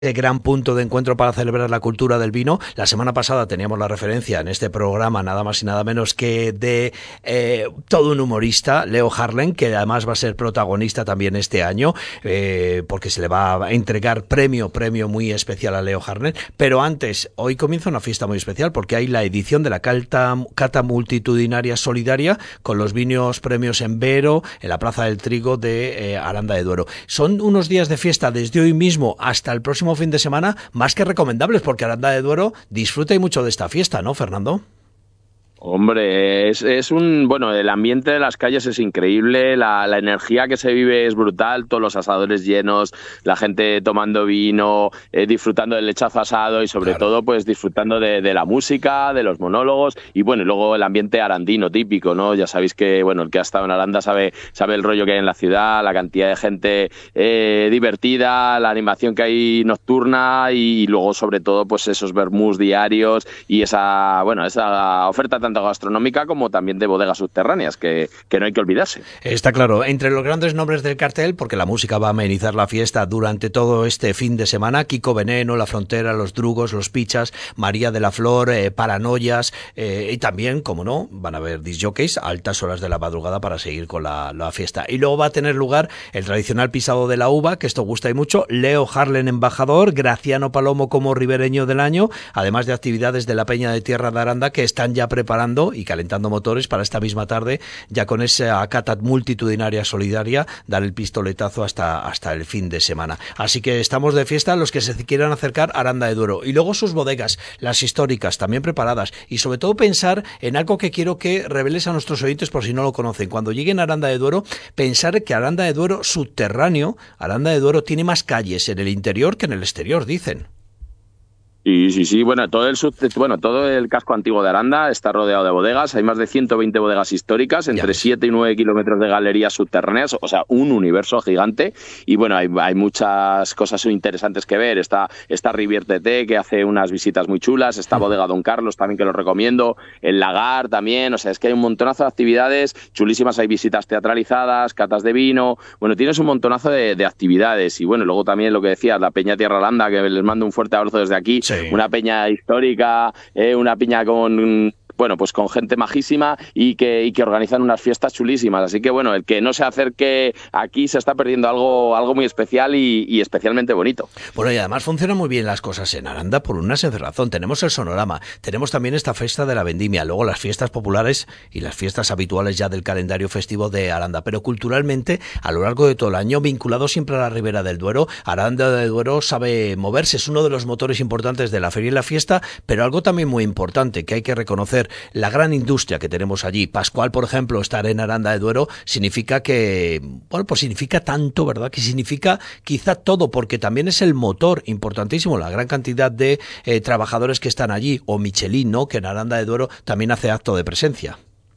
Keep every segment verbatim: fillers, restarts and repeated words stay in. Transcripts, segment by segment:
gran punto de encuentro para celebrar la cultura del vino. La semana pasada teníamos la referencia en este programa nada más y nada menos que de eh, todo un humorista, Leo Harlem, que además va a ser protagonista también este año, eh, porque se le va a entregar premio, premio muy especial a Leo Harlem. Pero antes, hoy comienza una fiesta muy especial porque hay la edición de la Cata, Cata Multitudinaria Solidaria con los vinos premios en Vero, en la Plaza del Trigo de eh, Aranda de Duero. Son unos días de fiesta desde hoy mismo hasta el próximo fin de semana más que recomendables, porque Aranda de Duero disfruta y mucho de esta fiesta, ¿no, Fernando? Hombre, es, es un... Bueno, el ambiente de las calles es increíble, la, la energía que se vive es brutal, todos los asadores llenos, la gente tomando vino, eh, disfrutando del lechazo asado y sobre claro. todo pues disfrutando de, de la música, de los monólogos y bueno, y luego el ambiente arandino típico, ¿no? Ya sabéis que, bueno, el que ha estado en Aranda sabe, sabe el rollo que hay en la ciudad, la cantidad de gente eh, divertida, la animación que hay nocturna y, y luego sobre todo pues esos vermús diarios y esa, bueno, esa oferta tan tanto gastronómica como también de bodegas subterráneas, que, que no hay que olvidarse. Está claro, entre los grandes nombres del cartel, porque la música va a amenizar la fiesta durante todo este fin de semana, Kiko Veneno, La Frontera, Los Drugos, Los Pichas, María de la Flor, eh, Paranoias, eh, y también, como no, van a haber disjockeys a altas horas de la madrugada para seguir con la, la fiesta. Y luego va a tener lugar el tradicional pisado de la uva, que esto gusta y mucho, Leo Harlem embajador, Graciano Palomo como ribereño del año, además de actividades de la Peña de Tierra de Aranda que están ya preparadas y calentando motores para esta misma tarde, ya con esa cata multitudinaria solidaria, dar el pistoletazo hasta, hasta el fin de semana. Así que estamos de fiesta los que se quieran acercar a Aranda de Duero. Y luego sus bodegas, las históricas, también preparadas. Y sobre todo pensar en algo que quiero que reveles a nuestros oyentes por si no lo conocen. Cuando lleguen a Aranda de Duero, pensar que Aranda de Duero subterráneo, Aranda de Duero tiene más calles en el interior que en el exterior, dicen. Sí, sí, sí. Bueno, todo el sub, bueno, todo el casco antiguo de Aranda está rodeado de bodegas. Hay más de ciento veinte bodegas históricas, entre siete y nueve kilómetros de galerías subterráneas, o sea, un universo gigante. Y bueno, hay, hay muchas cosas interesantes que ver. Está, está Rivierte, que hace unas visitas muy chulas. Está Bodega Don Carlos, también, que lo recomiendo. El Lagar también. O sea, es que hay un montonazo de actividades chulísimas. Hay visitas teatralizadas, catas de vino. Bueno, tienes un montonazo de, de actividades. Y bueno, luego también lo que decías, la Peña Tierra Aranda, que les mando un fuerte abrazo desde aquí. Sí. Una peña histórica, eh, una peña con... bueno, pues con gente majísima y que, y que organizan unas fiestas chulísimas. Así que, bueno, el que no se acerque aquí se está perdiendo algo, algo muy especial y, y especialmente bonito. Bueno, y además funcionan muy bien las cosas en Aranda por una sencilla razón. Tenemos el Sonorama, tenemos también esta fiesta de la vendimia, luego las fiestas populares y las fiestas habituales ya del calendario festivo de Aranda. Pero culturalmente, a lo largo de todo el año, vinculado siempre a la Ribera del Duero, Aranda de Duero sabe moverse, es uno de los motores importantes de la feria y la fiesta, pero algo también muy importante que hay que reconocer, la gran industria que tenemos allí. Pascual, por ejemplo, estar en Aranda de Duero significa que, bueno, pues significa tanto, ¿verdad? Que significa quizá todo, porque también es el motor importantísimo, la gran cantidad de eh, trabajadores que están allí, o Michelin, ¿no? Que en Aranda de Duero también hace acto de presencia.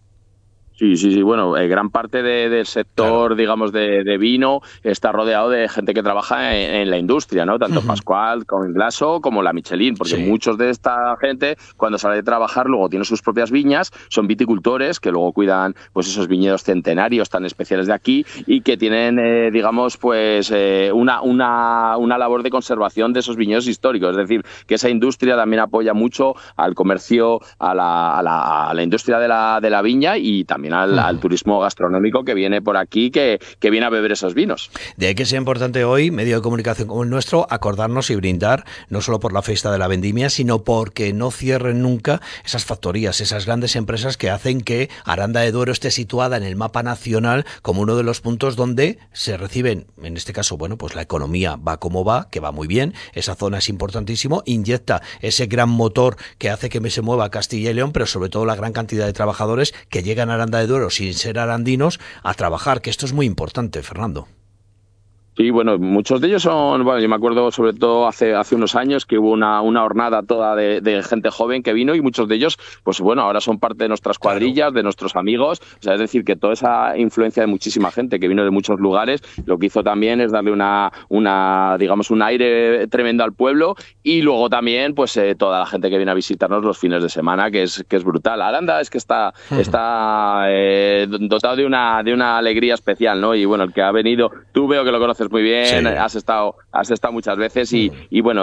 Sí, sí, sí. Bueno, eh, gran parte de, del sector, claro. digamos, de, de vino está rodeado de gente que trabaja en, en la industria, ¿no? Tanto uh-huh. Pascual como Glaso como la Michelin, porque sí. muchos de esta gente, cuando sale de trabajar, luego tiene sus propias viñas, son viticultores que luego cuidan, pues, esos viñedos centenarios tan especiales de aquí y que tienen, eh, digamos, pues, eh, una, una, una labor de conservación de esos viñedos históricos. Es decir, que esa industria también apoya mucho al comercio, a la, a la, a la industria de la, de la viña y también Al, al turismo gastronómico que viene por aquí, que, que viene a beber esos vinos. De ahí que sea importante hoy, medio de comunicación como el nuestro, acordarnos y brindar, no solo por la fiesta de la vendimia, sino porque no cierren nunca esas factorías, esas grandes empresas que hacen que Aranda de Duero esté situada en el mapa nacional como uno de los puntos donde se reciben, en este caso, bueno, pues la economía va como va, que va muy bien, esa zona es importantísimo, inyecta ese gran motor que hace que se mueva Castilla y León, pero sobre todo la gran cantidad de trabajadores que llegan a Aranda de Duero sin ser arandinos a trabajar, que esto es muy importante, Fernando. Sí, bueno, muchos de ellos son, bueno, yo me acuerdo sobre todo hace hace unos años que hubo una, una hornada toda de, de gente joven que vino y muchos de ellos, pues bueno, ahora son parte de nuestras cuadrillas, claro. de nuestros amigos, o sea, es decir, que toda esa influencia de muchísima gente que vino de muchos lugares, lo que hizo también es darle una, una digamos, un aire tremendo al pueblo y luego también, pues eh, toda la gente que viene a visitarnos los fines de semana, que es que es brutal. Aranda es que está, uh-huh. está eh, dotado de una, de una alegría especial, ¿no? Y bueno, el que ha venido, tú veo que lo conoces conoces muy bien, sí. has estado has estado muchas veces y, mm. y bueno,